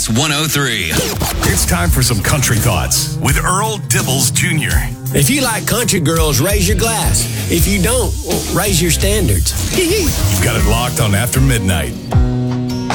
Kicks 103. It's time for some country thoughts with Earl Dibbles Jr. If you like country girls, raise your glass. If you don't, raise your standards. You've got it locked on After Midnight.